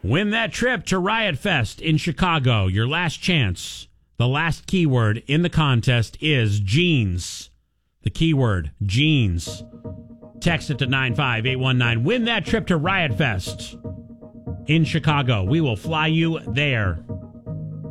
Win that trip to Riot Fest in Chicago. Your last chance. The last keyword in the contest is jeans. The keyword, jeans. Text it to 95819. Win that trip to Riot Fest in Chicago. We will fly you there.